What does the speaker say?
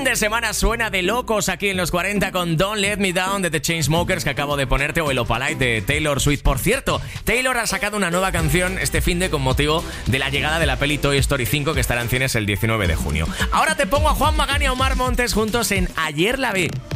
de semana suena de locos aquí en los 40 con Don't Let Me Down de The Chainsmokers, que acabo de ponerte, o el Opalite de Taylor Swift. Por cierto, Taylor ha sacado una nueva canción este finde con motivo de la llegada de la peli Toy Story 5, que estará en cines el 19 de junio. Ahora te pongo a Juan Magán y a Omar Montes juntos en Ayer la vi.